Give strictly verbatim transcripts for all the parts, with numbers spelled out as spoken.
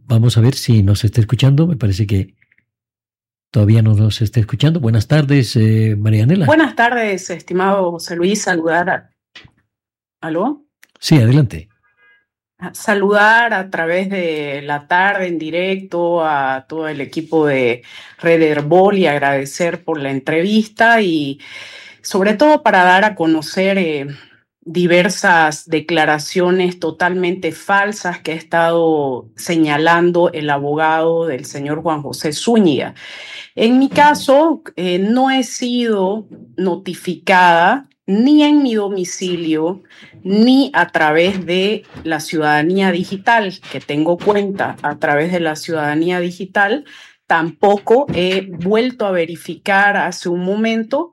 vamos a ver si nos está escuchando. Me parece que todavía no nos está escuchando. Buenas tardes, eh, Marianela. Buenas tardes, estimado José Luis. Saludar a... ¿Aló? Sí, adelante. Saludar a través de la tarde en directo a todo el equipo de Red Herbol y agradecer por la entrevista y sobre todo para dar a conocer eh, diversas declaraciones totalmente falsas que ha estado señalando el abogado del señor Juan José Zúñiga. En mi caso, eh, no he sido notificada ni en mi domicilio, ni a través de la ciudadanía digital, que tengo cuenta a través de la ciudadanía digital. Tampoco he vuelto a verificar hace un momento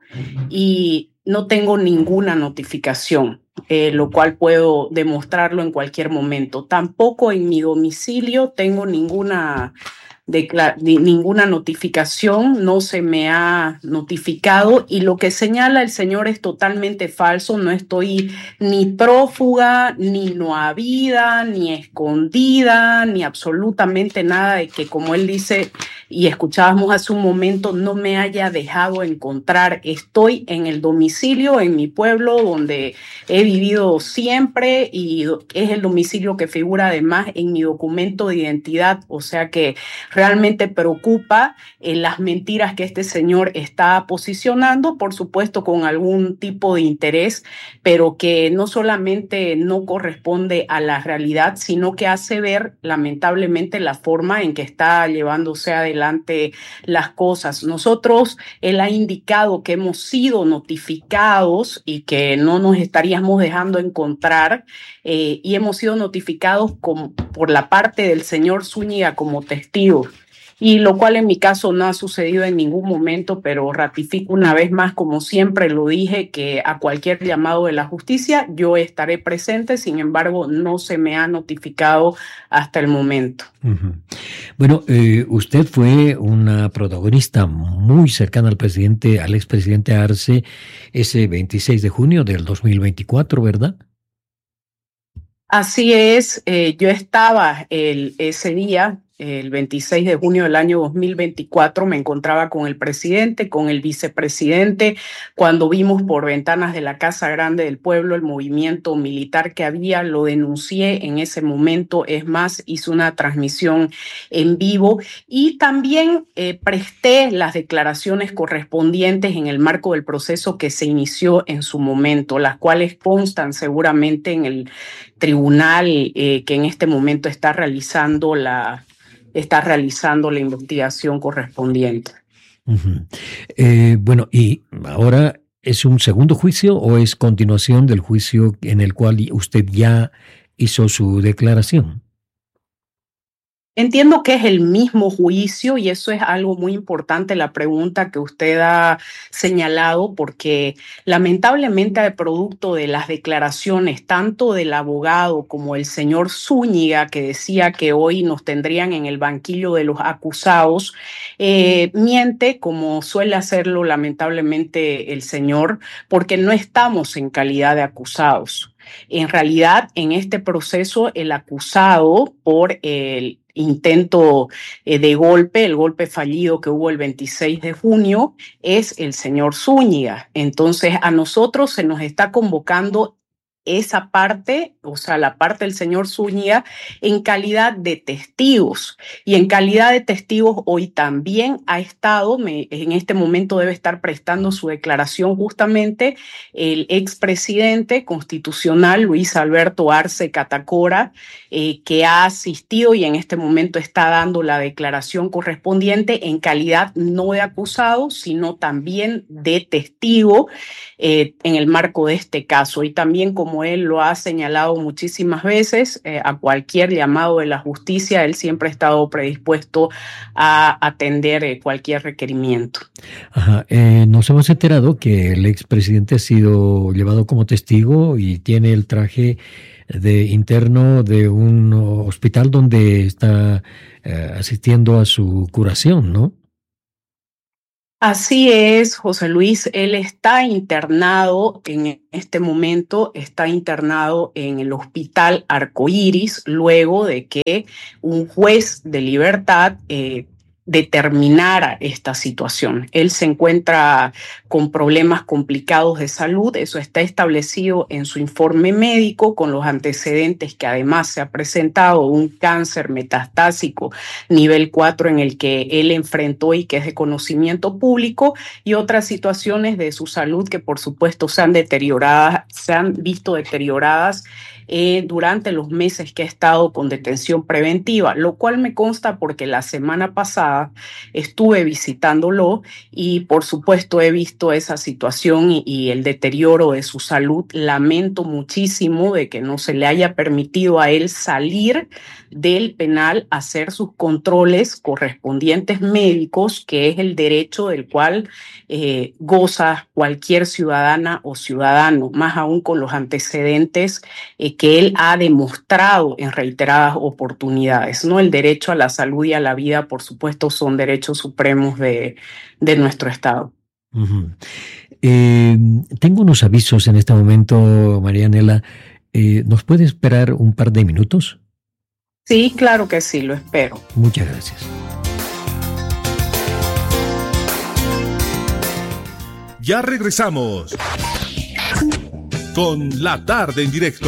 y no tengo ninguna notificación, eh, lo cual puedo demostrarlo en cualquier momento. Tampoco en mi domicilio tengo ninguna... De, de ninguna notificación, no se me ha notificado y lo que señala el señor es totalmente falso. No estoy ni prófuga, ni no habida, ni escondida, ni absolutamente nada de que, como él dice y escuchábamos hace un momento, no me haya dejado encontrar. Estoy en el domicilio, en mi pueblo, donde he vivido siempre y es el domicilio que figura además en mi documento de identidad, o sea que realmente preocupa eh, las mentiras que este señor está posicionando, por supuesto con algún tipo de interés, pero que no solamente no corresponde a la realidad, sino que hace ver lamentablemente la forma en que está llevándose adelante las cosas. Nosotros, él ha indicado que hemos sido notificados y que no nos estaríamos dejando encontrar eh, y hemos sido notificados con, por la parte del señor Zúñiga como testigo. Y lo cual en mi caso no ha sucedido en ningún momento, pero ratifico una vez más, como siempre lo dije, que a cualquier llamado de la justicia yo estaré presente, sin embargo no se me ha notificado hasta el momento. Uh-huh. Bueno, eh, usted fue una protagonista muy cercana al presidente, al expresidente Arce, ese veintiséis de junio del dos mil veinticuatro, ¿verdad? Así es, eh, yo estaba el, ese día, el veintiséis de junio del año dos mil veinticuatro, me encontraba con el presidente, con el vicepresidente, cuando vimos por ventanas de la Casa Grande del Pueblo el movimiento militar que había, lo denuncié en ese momento, es más, hice una transmisión en vivo y también eh, presté las declaraciones correspondientes en el marco del proceso que se inició en su momento, las cuales constan seguramente en el tribunal eh, que en este momento está realizando la, está realizando la investigación correspondiente. Uh-huh. Eh, bueno, y ahora, ¿es un segundo juicio o es continuación del juicio en el cual usted ya hizo su declaración? Entiendo que es el mismo juicio y eso es algo muy importante, la pregunta que usted ha señalado, porque lamentablemente el producto de las declaraciones tanto del abogado como el señor Zúñiga, que decía que hoy nos tendrían en el banquillo de los acusados, eh, miente como suele hacerlo lamentablemente el señor, porque no estamos en calidad de acusados. En realidad, en este proceso, el acusado por el intento eh, de golpe, el golpe fallido que hubo el veintiséis de junio, es el señor Zúñiga. Entonces, a nosotros se nos está convocando esa parte, o sea, la parte del señor Zúñiga, en calidad de testigos. Y en calidad de testigos hoy también ha estado, me, en este momento debe estar prestando su declaración justamente el expresidente constitucional Luis Alberto Arce Catacora, eh, que ha asistido y en este momento está dando la declaración correspondiente en calidad no de acusado, sino también de testigo eh, en el marco de este caso. Y también, como él lo ha señalado muchísimas veces, eh, a cualquier llamado de la justicia, él siempre ha estado predispuesto a atender eh, cualquier requerimiento. Ajá. Eh, nos hemos enterado que el expresidente ha sido llevado como testigo y tiene el traje de interno de un hospital donde está eh, asistiendo a su curación, ¿no? Así es, José Luis. Él está internado en este momento, está internado en el Hospital Arcoíris, luego de que un juez de libertad eh, determinara esta situación. Él se encuentra con problemas complicados de salud, eso está establecido en su informe médico, con los antecedentes que además se ha presentado un cáncer metastásico nivel cuatro en el que él enfrentó y que es de conocimiento público, y otras situaciones de su salud que por supuesto se han deteriorado, se han visto deterioradas Eh, durante los meses que he estado con detención preventiva, lo cual me consta porque la semana pasada estuve visitándolo y por supuesto he visto esa situación y, y el deterioro de su salud. Lamento muchísimo de que no se le haya permitido a él salir del penal a hacer sus controles correspondientes médicos, que es el derecho del cual eh, goza cualquier ciudadana o ciudadano, más aún con los antecedentes eh, que él ha demostrado en reiteradas oportunidades, ¿no? El derecho a la salud y a la vida, por supuesto, son derechos supremos de, de nuestro Estado. Uh-huh. Eh, tengo unos avisos en este momento, Marianela. Eh, ¿Nos puede esperar un par de minutos? Sí, claro que sí, lo espero. Muchas gracias. Ya regresamos con La Tarde en Directo.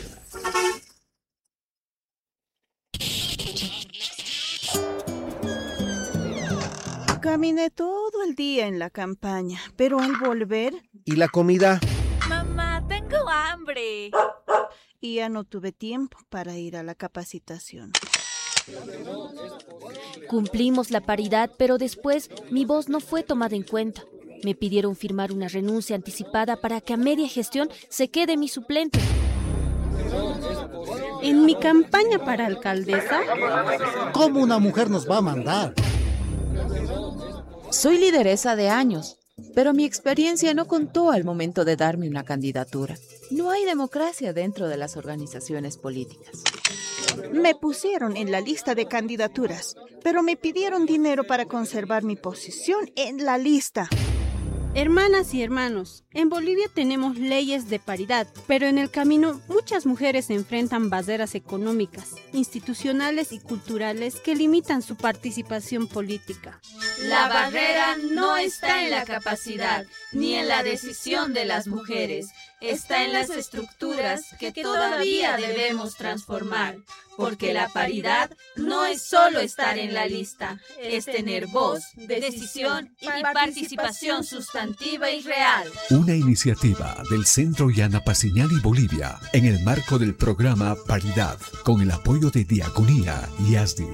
Caminé todo el día en la campaña, pero al volver... ¿Y la comida? Mamá, tengo hambre. Y ya no tuve tiempo para ir a la capacitación. Cumplimos la paridad, pero después mi voz no fue tomada en cuenta. Me pidieron firmar una renuncia anticipada para que a media gestión se quede mi suplente. En mi campaña para alcaldesa... ¿Cómo una mujer nos va a mandar? Soy lideresa de años, pero mi experiencia no contó al momento de darme una candidatura. No hay democracia dentro de las organizaciones políticas. Me pusieron en la lista de candidaturas, pero me pidieron dinero para conservar mi posición en la lista. Hermanas y hermanos, en Bolivia tenemos leyes de paridad, pero en el camino muchas mujeres enfrentan barreras económicas, institucionales y culturales que limitan su participación política. La barrera no está en la capacidad ni en la decisión de las mujeres, está en las estructuras que todavía debemos transformar, porque la paridad no es solo estar en la lista, es tener voz, decisión y participación sustantiva y real. Una iniciativa del Centro Yana Paciñani Bolivia en el marco del programa Paridad, con el apoyo de Diaconía y A S D I.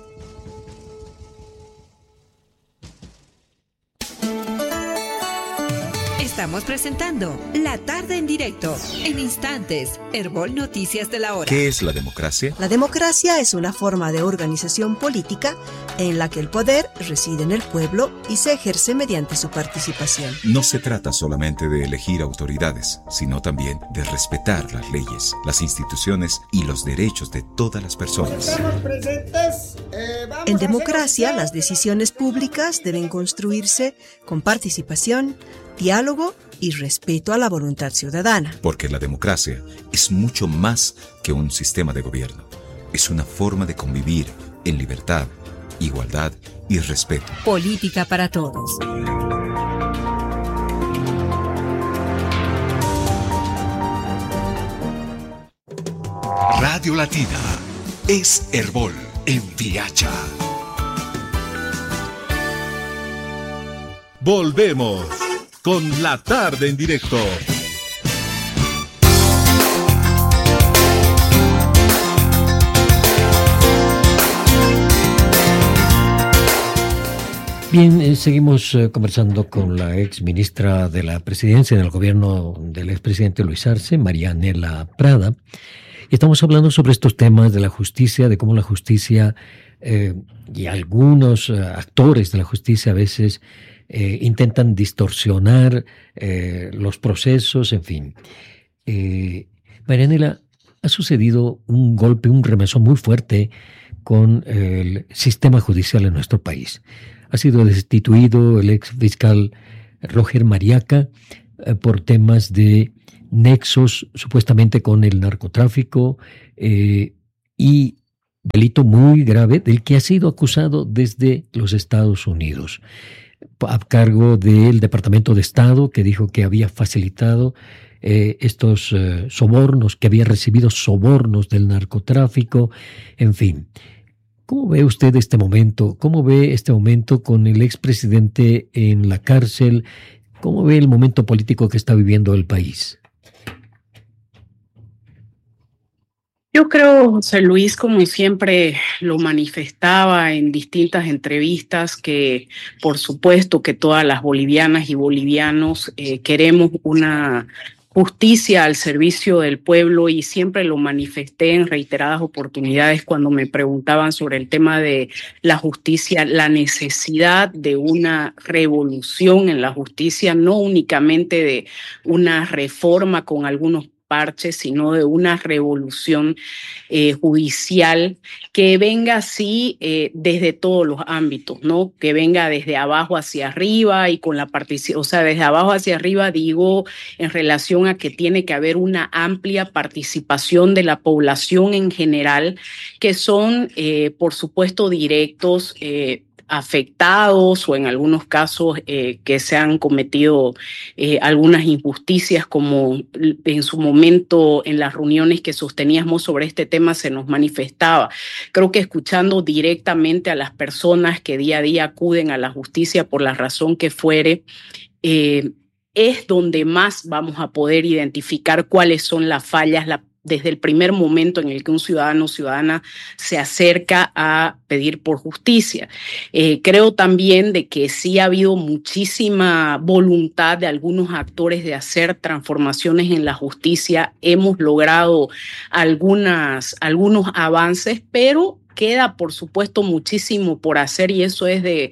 Estamos presentando La Tarde en Directo. En instantes, Herbol Noticias de la Hora. ¿Qué es la democracia? La democracia es una forma de organización política en la que el poder reside en el pueblo y se ejerce mediante su participación. No se trata solamente de elegir autoridades, sino también de respetar las leyes, las instituciones y los derechos de todas las personas. ¿Estamos presentes? Eh, en democracia, las decisiones públicas deben construirse con participación, diálogo y respeto a la voluntad ciudadana. Porque la democracia es mucho más que un sistema de gobierno. Es una forma de convivir en libertad, igualdad y respeto. Política para todos. Radio Latina es Herbol en Piacha. Volvemos con La Tarde en Directo. Bien, eh, seguimos eh, conversando con la ex ministra de la Presidencia en el gobierno del expresidente Luis Arce, Marianela Prada. Y estamos hablando sobre estos temas de la justicia, de cómo la justicia eh, y algunos eh, actores de la justicia a veces Eh, intentan distorsionar eh, los procesos, en fin. Eh, Marianela, ha sucedido un golpe, un remesón muy fuerte con el sistema judicial en nuestro país. Ha sido destituido el ex fiscal Roger Mariaca eh, por temas de nexos supuestamente con el narcotráfico eh, y delito muy grave del que ha sido acusado desde los Estados Unidos, a cargo del Departamento de Estado, que dijo que había facilitado eh, estos eh, sobornos, que había recibido sobornos del narcotráfico, en fin. ¿Cómo ve usted este momento? ¿Cómo ve este momento con el expresidente en la cárcel? ¿Cómo ve el momento político que está viviendo el país? Yo creo, José Luis, como siempre lo manifestaba en distintas entrevistas, que por supuesto que todas las bolivianas y bolivianos eh, queremos una justicia al servicio del pueblo, y siempre lo manifesté en reiteradas oportunidades cuando me preguntaban sobre el tema de la justicia, la necesidad de una revolución en la justicia, no únicamente de una reforma con algunos parches, sino de una revolución eh, judicial que venga así eh, desde todos los ámbitos, ¿no? Que venga desde abajo hacia arriba y con la participación, o sea, desde abajo hacia arriba digo en relación a que tiene que haber una amplia participación de la población en general, que son, eh, por supuesto, directos, eh, afectados o en algunos casos eh, que se han cometido eh, algunas injusticias, como en su momento en las reuniones que sosteníamos sobre este tema se nos manifestaba. Creo que escuchando directamente a las personas que día a día acuden a la justicia por la razón que fuere, eh, es donde más vamos a poder identificar cuáles son las fallas, la desde el primer momento en el que un ciudadano o ciudadana se acerca a pedir por justicia. Eh, creo también de que sí ha habido muchísima voluntad de algunos actores de hacer transformaciones en la justicia. Hemos logrado algunas, algunos avances, pero queda, por supuesto, muchísimo por hacer, y eso es de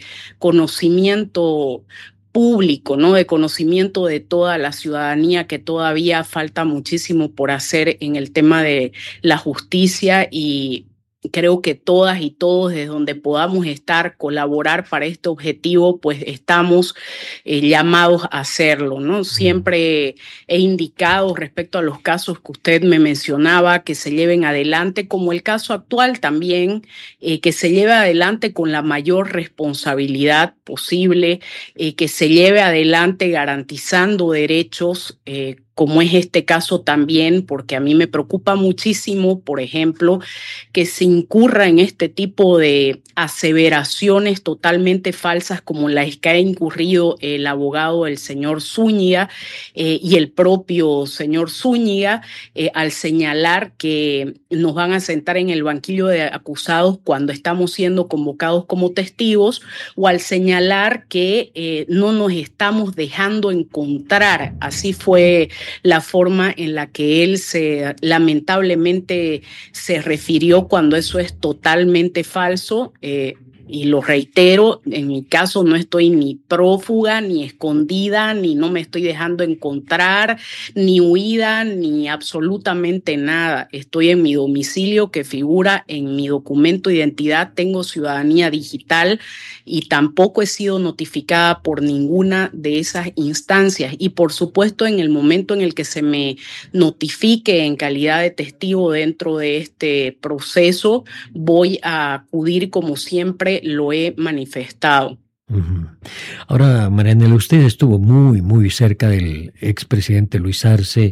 conocimiento público, ¿no? De conocimiento de toda la ciudadanía, que todavía falta muchísimo por hacer en el tema de la justicia, y creo que todas y todos, desde donde podamos estar, colaborar para este objetivo, pues estamos eh, llamados a hacerlo, ¿no? Siempre he indicado respecto a los casos que usted me mencionaba, que se lleven adelante, como el caso actual también, eh, que se lleve adelante con la mayor responsabilidad posible, eh, que se lleve adelante garantizando derechos, eh, como es este caso también, porque a mí me preocupa muchísimo, por ejemplo, que se incurra en este tipo de aseveraciones totalmente falsas como las que ha incurrido el abogado del señor Zúñiga eh, y el propio señor Zúñiga eh, al señalar que nos van a sentar en el banquillo de acusados cuando estamos siendo convocados como testigos, o al señalar que eh, no nos estamos dejando encontrar. Así fue la forma en la que él se lamentablemente se refirió, cuando eso es totalmente falso. Eh, y lo reitero, en mi caso no estoy ni prófuga, ni escondida, ni no me estoy dejando encontrar, ni huida, ni absolutamente nada. Estoy en mi domicilio, que figura en mi documento de identidad. Tengo ciudadanía digital y tampoco he sido notificada por ninguna de esas instancias. Y por supuesto, en el momento en el que se me notifique en calidad de testigo dentro de este proceso, voy a acudir como siempre lo he manifestado. Uh-huh. Ahora, Marianela, usted estuvo muy, muy cerca del expresidente Luis Arce,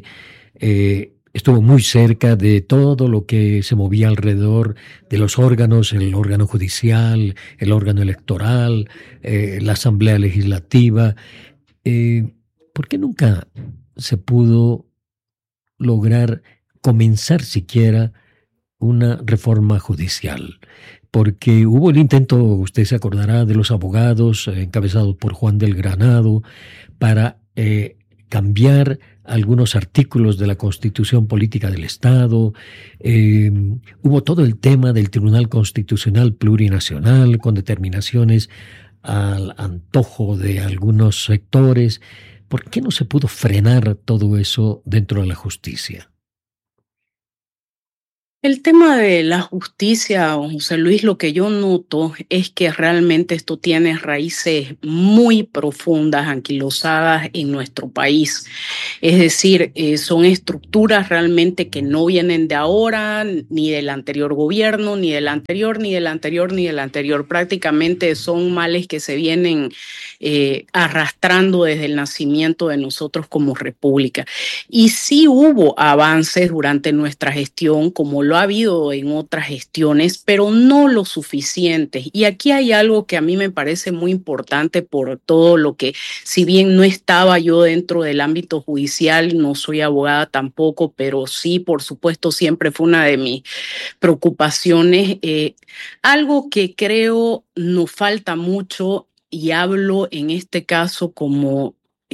eh, estuvo muy cerca de todo lo que se movía alrededor de los órganos, el órgano judicial, el órgano electoral, eh, la Asamblea Legislativa. Eh, ¿Por qué nunca se pudo lograr comenzar siquiera una reforma judicial? Porque hubo el intento, usted se acordará, de los abogados eh, encabezados por Juan del Granado para eh, cambiar algunos artículos de la Constitución Política del Estado. Eh, hubo todo el tema del Tribunal Constitucional Plurinacional con determinaciones al antojo de algunos sectores. ¿Por qué no se pudo frenar todo eso dentro de la justicia? El tema de la justicia, José Luis, lo que yo noto es que realmente esto tiene raíces muy profundas, anquilosadas en nuestro país. Es decir, eh, son estructuras realmente que no vienen de ahora, ni del anterior gobierno, ni del anterior, ni del anterior, ni del anterior. Prácticamente son males que se vienen eh, arrastrando desde el nacimiento de nosotros como república. Y sí hubo avances durante nuestra gestión, como lo ha habido en otras gestiones, pero no lo suficientes. Y aquí hay algo que a mí me parece muy importante por todo lo que, si bien no estaba yo dentro del ámbito judicial, no soy abogada tampoco, pero sí, por supuesto, siempre fue una de mis preocupaciones. Eh, algo que creo nos falta mucho, y hablo en este caso como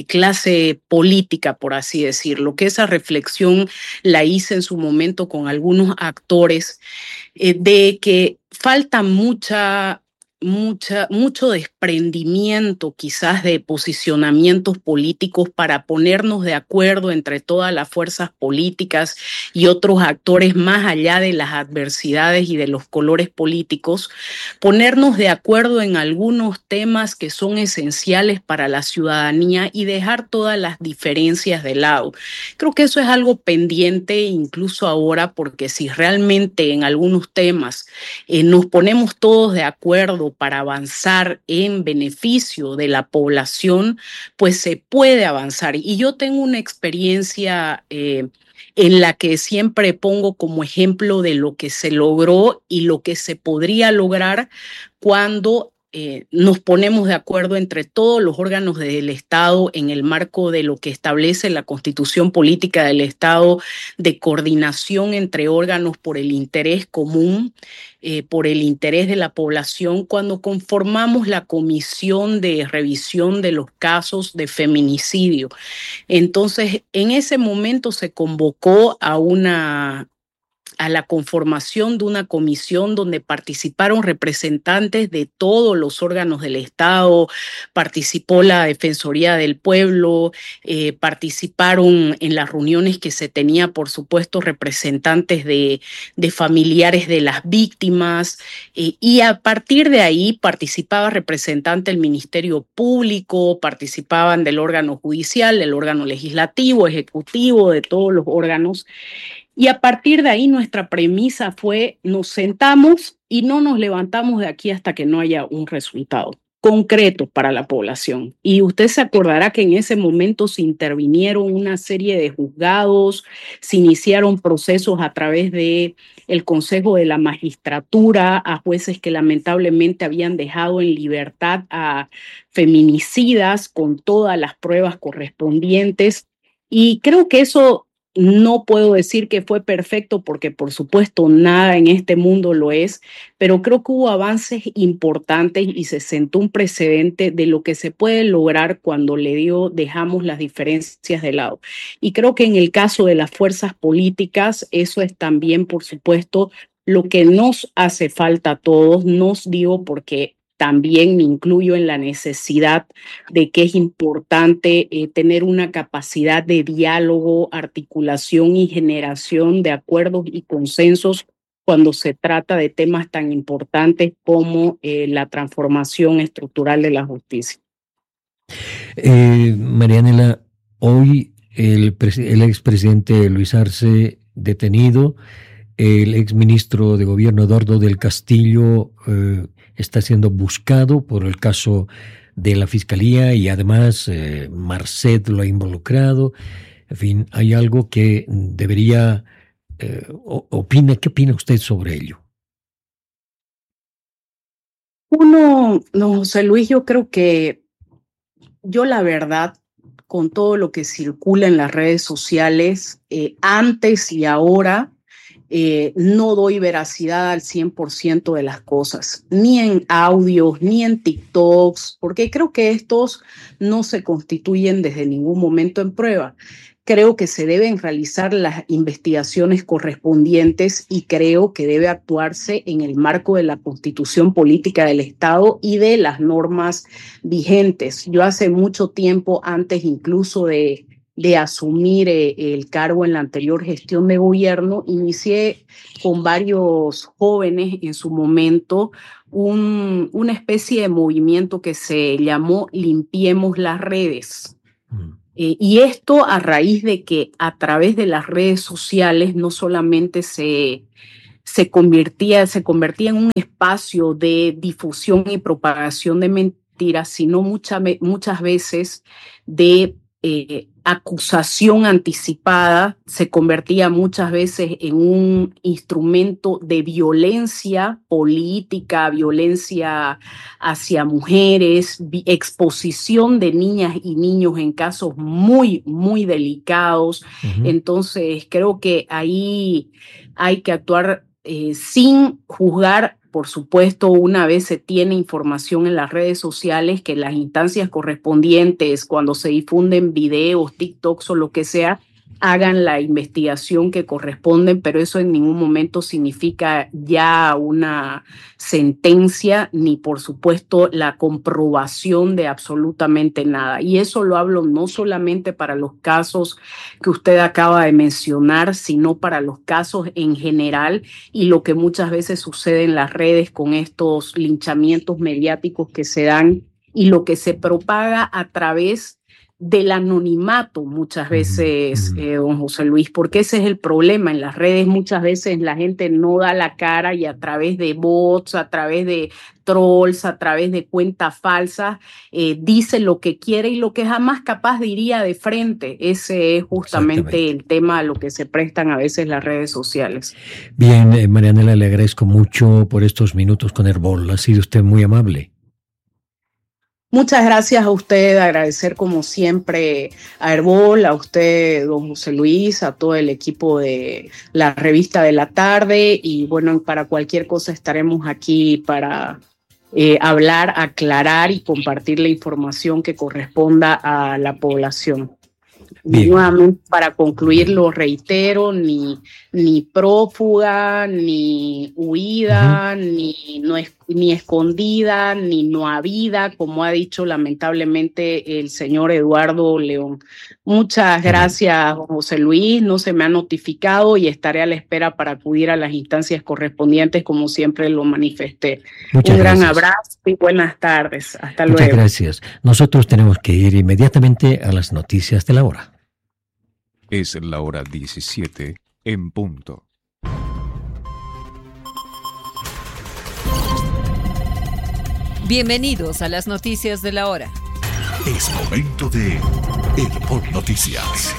clase política, por así decirlo, que esa reflexión la hice en su momento con algunos actores, eh, de que falta mucha, mucha, mucho desprendimiento quizás de posicionamientos políticos para ponernos de acuerdo entre todas las fuerzas políticas y otros actores más allá de las adversidades y de los colores políticos, ponernos de acuerdo en algunos temas que son esenciales para la ciudadanía y dejar todas las diferencias de lado. Creo que eso es algo pendiente incluso ahora, porque si realmente en algunos temas eh, nos ponemos todos de acuerdo para avanzar en beneficio de la población, pues se puede avanzar. Y yo tengo una experiencia eh, en la que siempre pongo como ejemplo de lo que se logró y lo que se podría lograr cuando Eh, nos ponemos de acuerdo entre todos los órganos del Estado en el marco de lo que establece la Constitución Política del Estado, de coordinación entre órganos por el interés común, eh, por el interés de la población, cuando conformamos la Comisión de Revisión de los Casos de Feminicidio. Entonces, en ese momento se convocó a una... a la conformación de una comisión donde participaron representantes de todos los órganos del Estado, participó la Defensoría del Pueblo, eh, participaron en las reuniones que se tenía, por supuesto, representantes de, de familiares de las víctimas, eh, y a partir de ahí participaba representante del Ministerio Público, participaban del órgano judicial, del órgano legislativo, ejecutivo, de todos los órganos. Y a partir de ahí nuestra premisa fue: nos sentamos y no nos levantamos de aquí hasta que no haya un resultado concreto para la población. Y usted se acordará que en ese momento se intervinieron una serie de juzgados, se iniciaron procesos a través de el Consejo de la Magistratura a jueces que lamentablemente habían dejado en libertad a feminicidas con todas las pruebas correspondientes. Y creo que eso... no puedo decir que fue perfecto porque, por supuesto, nada en este mundo lo es, pero creo que hubo avances importantes y se sentó un precedente de lo que se puede lograr cuando le dio, dejamos las diferencias de lado. Y creo que en el caso de las fuerzas políticas, eso es también, por supuesto, lo que nos hace falta a todos. Nos digo porque también me incluyo en la necesidad de que es importante eh, tener una capacidad de diálogo, articulación y generación de acuerdos y consensos cuando se trata de temas tan importantes como eh, la transformación estructural de la justicia. Eh, Marianela, hoy el, el expresidente Luis Arce detenido, el exministro de Gobierno Eduardo del Castillo eh, está siendo buscado por el caso de la Fiscalía y además eh, Marcet lo ha involucrado. En fin, hay algo que debería... Eh, opina, ¿qué opina usted sobre ello? Uno, no, José Luis, yo creo que yo la verdad, con todo lo que circula en las redes sociales, eh, antes y ahora, Eh, no doy veracidad al cien por ciento de las cosas, ni en audios, ni en TikToks, porque creo que estos no se constituyen desde ningún momento en prueba. Creo que se deben realizar las investigaciones correspondientes y creo que debe actuarse en el marco de la Constitución Política del Estado y de las normas vigentes. Yo hace mucho tiempo, antes incluso de de asumir eh, el cargo en la anterior gestión de gobierno, inicié con varios jóvenes en su momento un, una especie de movimiento que se llamó Limpiemos las Redes. Mm. Eh, y esto a raíz de que a través de las redes sociales no solamente se, se, convertía, se convertía en un espacio de difusión y propagación de mentiras, sino mucha, muchas veces de Eh, acusación anticipada, se convertía muchas veces en un instrumento de violencia política, violencia hacia mujeres, exposición de niñas y niños en casos muy, muy delicados. Uh-huh. Entonces, creo que ahí hay que actuar eh, sin juzgar. Por supuesto, una vez se tiene información en las redes sociales, que las instancias correspondientes, cuando se difunden videos, TikToks o lo que sea, hagan la investigación que corresponde, pero eso en ningún momento significa ya una sentencia, ni por supuesto la comprobación de absolutamente nada. Y eso lo hablo no solamente para los casos que usted acaba de mencionar, sino para los casos en general y lo que muchas veces sucede en las redes con estos linchamientos mediáticos que se dan y lo que se propaga a través del anonimato muchas veces, mm. eh, don José Luis, porque ese es el problema. En las redes muchas veces la gente no da la cara y a través de bots, a través de trolls, a través de cuentas falsas, eh, dice lo que quiere y lo que jamás capaz diría de frente. Ese es justamente el tema a lo que se prestan a veces las redes sociales. Bien, eh, Marianela, le agradezco mucho por estos minutos con Herbol. Ha sido usted muy amable. Muchas gracias a usted, agradecer como siempre a Herbol, a usted, don José Luis, a todo el equipo de la revista de la tarde y bueno, para cualquier cosa estaremos aquí para eh, hablar, aclarar y compartir la información que corresponda a la población. Bien. Nuevamente, para concluir, lo reitero, ni, ni prófuga, ni huida, uh-huh. ni, no es, ni escondida, ni no habida, como ha dicho lamentablemente el señor Eduardo León. Muchas gracias, José Luis, no se me ha notificado y estaré a la espera para acudir a las instancias correspondientes, como siempre lo manifesté. Muchas Un gran gracias. abrazo y buenas tardes. Hasta Muchas luego. gracias. Nosotros tenemos que ir inmediatamente a las noticias de la hora. Es la hora diecisiete en punto. Bienvenidos a las noticias de la hora. Es momento de Herbol Noticias.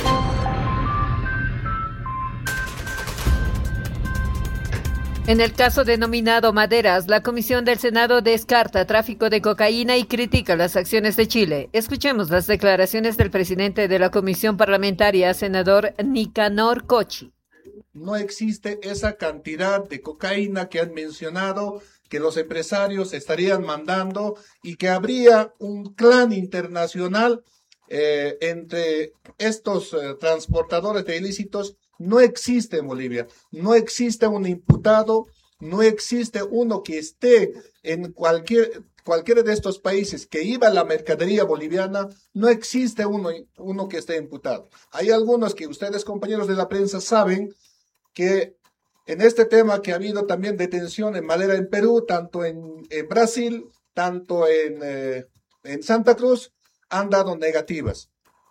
En el caso denominado Maderas, la Comisión del Senado descarta tráfico de cocaína y critica las acciones de Chile. Escuchemos las declaraciones del presidente de la Comisión Parlamentaria, senador Nicanor Cochi. No existe esa cantidad de cocaína que han mencionado, que los empresarios estarían mandando y que habría un clan internacional eh, entre estos eh, transportadores de ilícitos. No existe en Bolivia, no existe un imputado, no existe uno que esté en cualquier, cualquiera de estos países que iba a la mercadería boliviana, no existe uno, uno que esté imputado. Hay algunos que ustedes, compañeros de la prensa, saben que en este tema que ha habido también detención en madera en Perú, tanto en, en Brasil, tanto en, eh, en Santa Cruz, han dado negativas.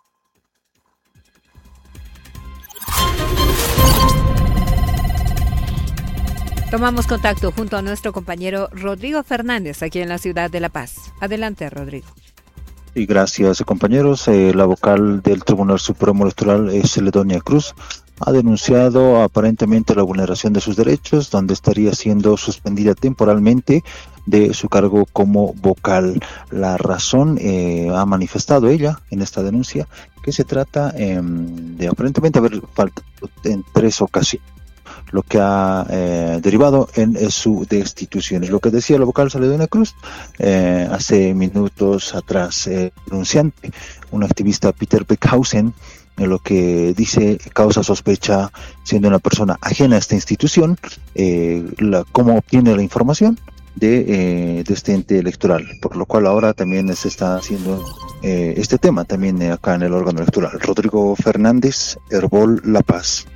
Tomamos contacto junto a nuestro compañero Rodrigo Fernández aquí en la ciudad de La Paz. Adelante, Rodrigo. Y gracias, compañeros. Eh, la vocal del Tribunal Supremo Electoral, Celedonía Cruz, ha denunciado aparentemente la vulneración de sus derechos, donde estaría siendo suspendida temporalmente de su cargo como vocal. La razón eh, ha manifestado ella en esta denuncia que se trata eh, de aparentemente haber faltado en tres ocasiones, lo que ha eh, derivado en eh, su destitución. Es lo que decía la vocal Celedonía Cruz eh, hace minutos atrás. Eh, denunciante, un activista, Peter Beckhausen, en lo que dice causa sospecha, siendo una persona ajena a esta institución, eh, la, cómo obtiene la información de, eh, de este ente electoral, por lo cual ahora también se está haciendo eh, este tema también eh, acá en el órgano electoral. Rodrigo Fernández, Herbol La Paz.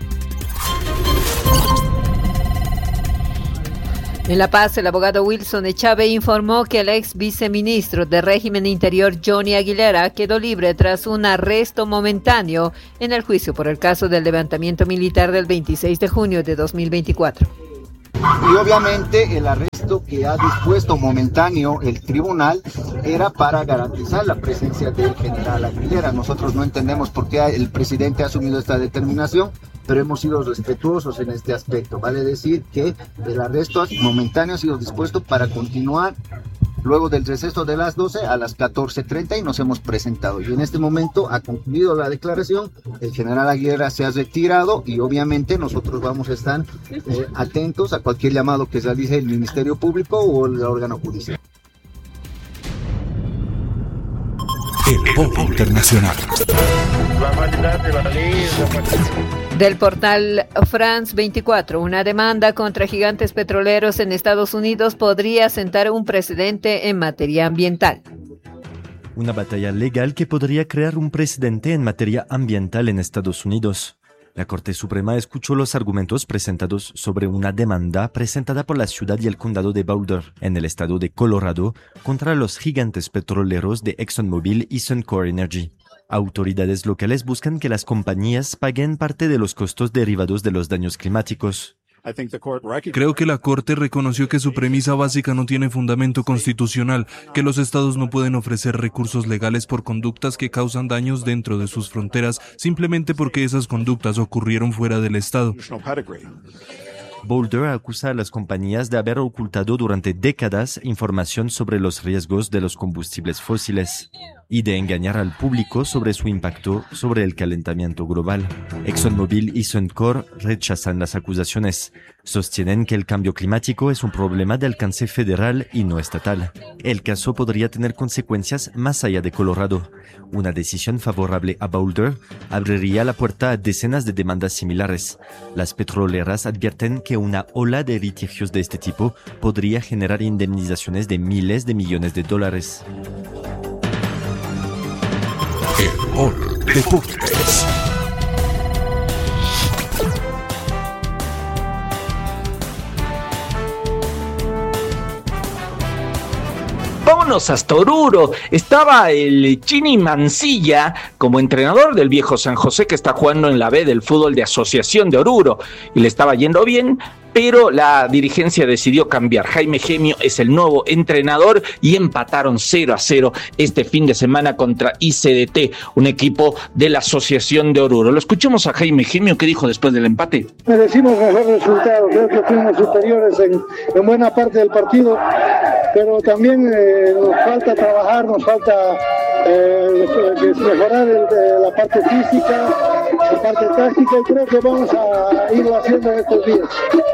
En La Paz, el abogado Wilson Echave informó que el ex viceministro de Régimen Interior, Johnny Aguilera, quedó libre tras un arresto momentáneo en el juicio por el caso del levantamiento militar del veintiséis de junio de dos mil veinticuatro. Y obviamente el arresto que ha dispuesto momentáneo el tribunal era para garantizar la presencia del general Aguilera. Nosotros no entendemos por qué el presidente ha asumido esta determinación, pero hemos sido respetuosos en este aspecto. Vale decir que el arresto momentáneo ha sido dispuesto para continuar luego del receso de las doce a las catorce treinta y nos hemos presentado. Y en este momento ha concluido la declaración, el general Aguilera se ha retirado y obviamente nosotros vamos a estar eh, atentos a cualquier llamado que realice el Ministerio Público o el órgano judicial. El Pop Internacional. Del portal France veinticuatro, una demanda contra gigantes petroleros en Estados Unidos podría sentar un precedente en materia ambiental. Una batalla legal que podría crear un precedente en materia ambiental en Estados Unidos. La Corte Suprema escuchó los argumentos presentados sobre una demanda presentada por la ciudad y el condado de Boulder, en el estado de Colorado, contra los gigantes petroleros de ExxonMobil y Suncor Energy. Autoridades locales buscan que las compañías paguen parte de los costos derivados de los daños climáticos. Creo que la Corte reconoció que su premisa básica no tiene fundamento constitucional, que los estados no pueden ofrecer recursos legales por conductas que causan daños dentro de sus fronteras simplemente porque esas conductas ocurrieron fuera del estado. Boulder acusa a las compañías de haber ocultado durante décadas información sobre los riesgos de los combustibles fósiles y de engañar al público sobre su impacto sobre el calentamiento global. ExxonMobil y Suncor rechazan las acusaciones. Sostienen que el cambio climático es un problema de alcance federal y no estatal. El caso podría tener consecuencias más allá de Colorado. Una decisión favorable a Boulder abriría la puerta a decenas de demandas similares. Las petroleras advierten que una ola de litigios de este tipo podría generar indemnizaciones de miles de millones de dólares. El Gol Deportes. Vámonos hasta Oruro. Estaba el Chini Mancilla como entrenador del viejo San José, que está jugando en la B del fútbol de Asociación de Oruro, y le estaba yendo bien, pero la dirigencia decidió cambiar. Jaime Gemio es el nuevo entrenador y empataron cero a cero este fin de semana contra I C D T, un equipo de la Asociación de Oruro. Lo escuchamos a Jaime Gemio, que dijo después del empate. Merecimos mejor resultado, creo que fuimos superiores en, en buena parte del partido, pero también eh, nos falta trabajar, nos falta eh, mejorar el, de la parte física, la parte táctica, y creo que vamos a irlo haciendo en estos días.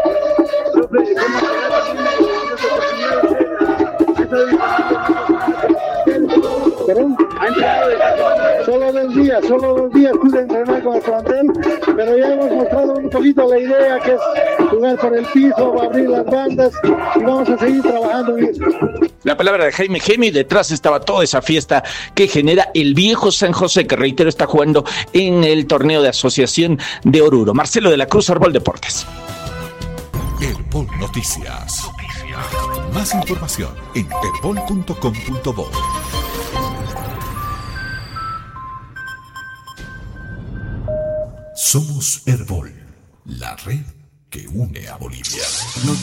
¿Perdón? Solo dos días, solo dos días pude entrenar con el plantel, pero ya hemos mostrado un poquito la idea, que es jugar por el piso, abrir las bandas, y vamos a seguir trabajando bien. La palabra de Jaime Gemio, y detrás estaba toda esa fiesta que genera el viejo San José, que reitero está jugando en el torneo de Asociación de Oruro. Marcelo de la Cruz, Arbol Deportes. Herbol Noticias. Noticias. Más información en herbol punto com punto bo. Somos Herbol, la red que une a Bolivia.